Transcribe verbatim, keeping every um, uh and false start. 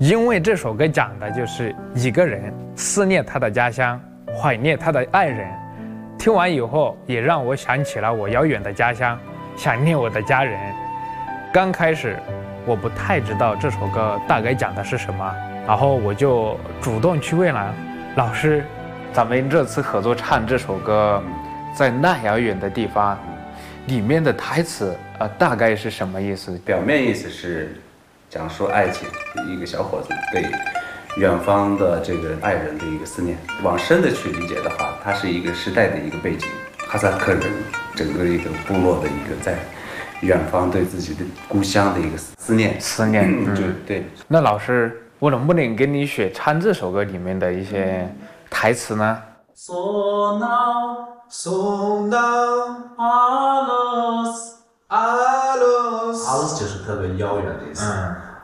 因为这首歌讲的就是一个人思念他的家乡，怀念他的爱人。听完以后，也让我想起了我遥远的家乡，想念我的家人。刚开始我不太知道这首歌大概讲的是什么，然后我就主动去问了老师，咱们这次合作唱这首歌，在那遥远的地方，里面的台词呃大概是什么意思？ 表面意思是讲述爱情，一个小伙子对远方的这个爱人的一个思念。往深的去理解的话，它是一个时代的一个背景，哈萨克人整个一个部落的一个在远方对自己的故乡的一个思念。 思念， 嗯，就对。 那老师，我能不能给你学唱这首歌里面的一些台词呢？ So now, so now, Alos, Alos，Alos 就是特别遥远的意思。嗯